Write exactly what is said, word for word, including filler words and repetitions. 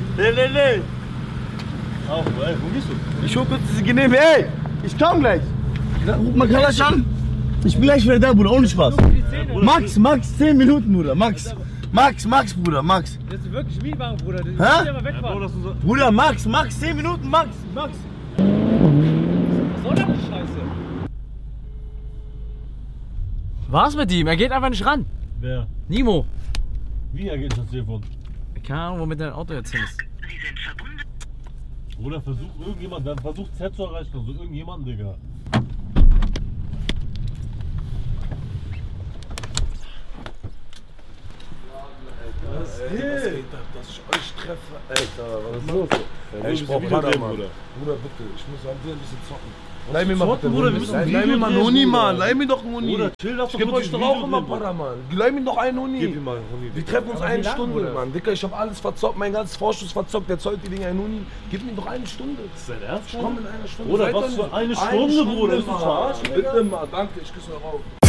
Nee, nee, nee. Auch, ey, wo gehst du? Ich hol kurz diese Genehme, ey! Ich komm gleich! Ruf mal Kalasch an! Ich bin gleich wieder da, Bruder, ohne Spaß! Max, Max, zehn Minuten, Bruder, Max! Max, Max, Bruder, Max! Das ist wirklich Mietwagen, Bruder. Hä? Ja, mal wegfahren. Ja, Bruder, Max, Max, zehn Minuten, Max, Max! Was soll denn die Scheiße? Was mit ihm? Er geht einfach nicht ran. Wer? Nimo. Wie er geht das Telefon? Keine Ahnung, womit dein Auto jetzt hin ist. Oder versucht irgendjemand, dann versucht Z zu erreichen, also irgendjemanden, Digga. Was geht ab, dass ich euch treffe? Alter, was ist los? Ey, Ich brauch Video Panama. Bruder. Bruder, bitte, ich muss an dir ein bisschen zocken. Leih mir mal bitte, Bruder, wir müssen Leih ein leih Video mir mal einen drehen, Huni, Bruder. Mann. Leih mir doch einen Huni. Bruder, chill, lass Ich doch geb kurz euch ein doch auch Video immer drehen, Bruder. Para, Mann. Leih mir doch einen Huni. Gib ihm mal einen Huni. Wir treffen uns Aber wie eine lang, Stunde, Bruder? Mann. Dicker, ich hab alles verzockt, mein ganzes Vorschuss verzockt. Jetzt heute die Dinger einen Huni. Gib mir doch eine Stunde. Ist dein Ernst? Ich komm in einer Stunde. Bruder, Seid was doch für nicht- eine Stunde, Bruder? Ist du Mann. verarschen, Digga? Bitte mal, danke, ich küsse eure Augen.